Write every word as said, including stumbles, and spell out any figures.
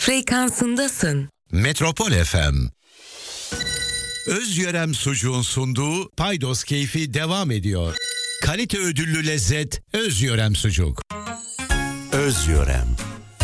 frekansındasın. Metropol F M. Özyörem Sucuğun sunduğu Paydos Keyfi devam ediyor. Kalite ödüllü lezzet Özyörem Sucuk. Özyörem.